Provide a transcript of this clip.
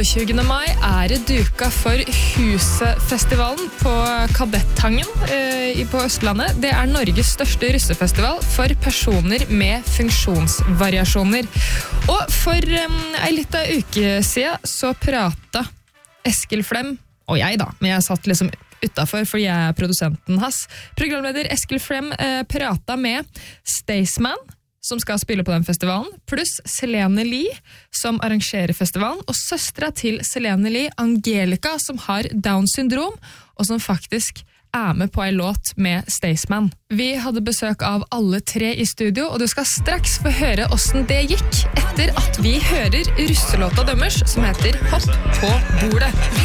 28. mai det duka for Husefestivalen på Kadettangen på Østlandet. Det Norges største russefestival for personer med funksjonsvariasjoner. Og for en liten uke siden så pratet Eskil Flem, og jeg da, men jeg satt liksom utenfor fordi jeg produsenten hans. Programleder Eskil Flem pratet med Staysman, som skal spille på den festivalen, pluss Selene Lee, som arrangerer festivalen, og søstra til Selene Lee, Angelica, som har Down-syndrom, og som faktisk med på en låt med Staysman. Vi hadde besøk av alle tre i studio, og du skal straks få høre hvordan det gikk etter at vi hører russelåta dømmers, som heter Hopp på bordet.